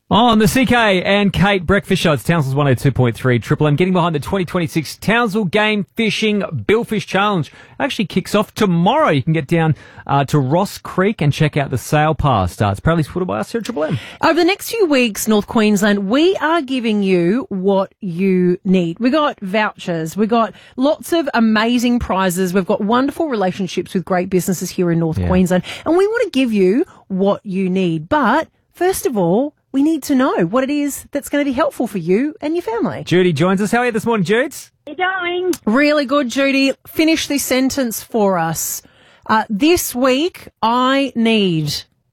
On the CK and Kate Breakfast Show, it's Townsville's 102.3 Triple M. Getting behind the 2026 Townsville Game Fishing Billfish Challenge. Actually kicks off tomorrow. You can get down to Ross Creek and check out the sail pass. It's proudly supported by us here at Triple M. Over the next few weeks, North Queensland, we are giving you what you need. We got vouchers. We got lots of amazing prizes. We've got wonderful relationships with great businesses here in North Queensland. And we want to give you what you need. But first of all, we need to know what it is that's going to be helpful for you and your family. Judy joins us. How are you this morning, Judes? How you going? Really good, Judy. Finish this sentence for us. This week, I need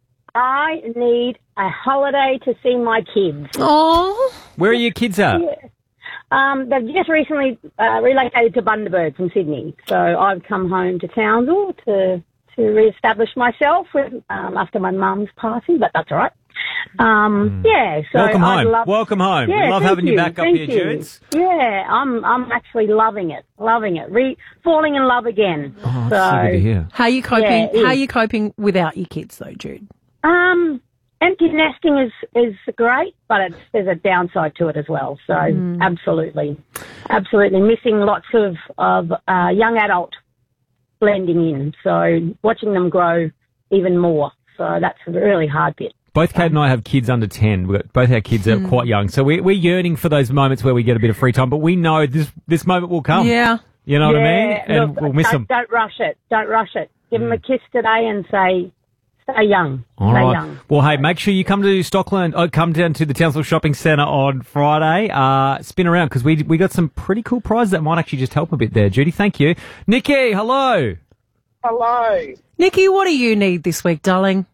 a holiday to see my kids. Oh, Where are your kids at? They've just recently relocated to Bundaberg from Sydney, so I've come home to Townsville to re-establish myself after my mum's passing, but that's all right. So welcome home. Welcome home. Yeah, we love having you back up here, Judes. Yeah, I'm actually loving it. Falling in love again. Oh, that's so good to hear. how are you coping? How are you coping without your kids, though, Jude? Empty nesting is great, but there's a downside to it as well. So absolutely missing lots of young adult blending in. So watching them grow even more. So that's a really hard bit. Both Kate and I have kids under 10. Both our kids are quite young. So we're yearning for those moments where we get a bit of free time. But we know this moment will come. Yeah. You know what I mean? And Look, we'll miss them. Don't rush it. Give them a kiss today and say, stay young. All stay right. young. Well, hey, make sure you come to Stockland. Come down to the Townsville Shopping Centre on Friday. Spin around because we got some pretty cool prizes that might actually just help a bit there. Judy, thank you. Nikki, hello. Hello. Nikki, what do you need this week, darling?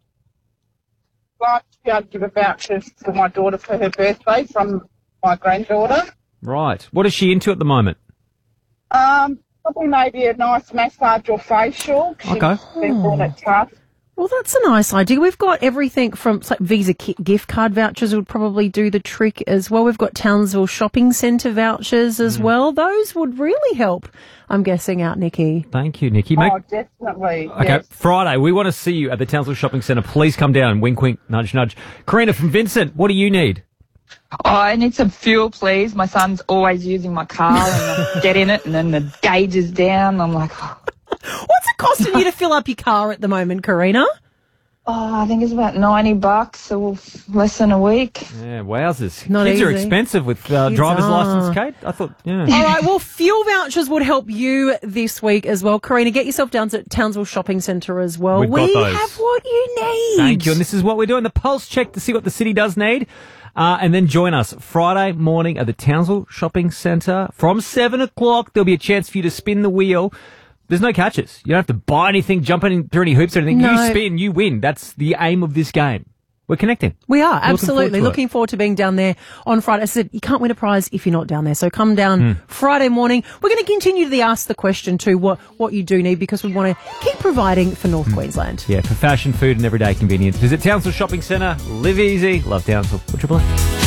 I'd like to be able to give a voucher for my daughter for her birthday from my granddaughter. Right. What is she into at the moment? Probably maybe a nice massage or facial. Okay. She's been doing it tough. Well, that's a nice idea. We've got everything from like Visa gift card vouchers would probably do the trick as well. We've got Townsville Shopping Centre vouchers as well. Those would really help, I'm guessing, out, Nikki. Thank you, Nikki. Oh, definitely. Okay, yes. Friday, we want to see you at the Townsville Shopping Centre. Please come down. Wink, wink, nudge, nudge. Karina from Vincent, what do you need? Oh, I need some fuel, please. My son's always using my car and I get in it and then the gauge is down. I'm like, oh, What's it costing you to fill up your car at the moment, Karina? I think it's about $90 or less than a week. Yeah, wowzers. Not Kids are easy. expensive with driver's license, Kate. I thought, yeah. All right, well, fuel vouchers would help you this week as well. Karina, get yourself down to Townsville Shopping Centre as well. We've got we those. have what you need. Thank you. And this is what we're doing, the pulse check to see what the city does need. And then join us Friday morning at the Townsville Shopping Centre from 7 o'clock. There'll be a chance for you to spin the wheel. There's no catches. You don't have to buy anything, jump in through any hoops or anything. No. You spin, you win. That's the aim of this game. We're connecting. We are, absolutely. forward to Looking forward to being down there on Friday. I said, you can't win a prize if you're not down there. So come down Friday morning. We're going to continue to ask the question too, what you do need, because we want to keep providing for North Queensland. Yeah, for fashion, food and everyday convenience. Visit Townsville Shopping Centre. Live easy. Love Townsville. Triple M.